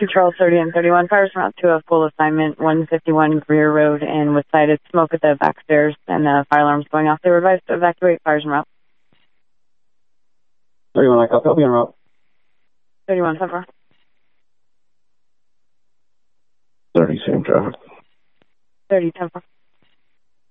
Charles 30 and 31, fires from route to a full assignment, 151 Greer Road, and was cited smoke at the back stairs and the fire alarms going off. They were advised to evacuate. Fires en route. 31, I copy. I'll be en route. 31, 10-4. 30, same traffic. 30, 10-4.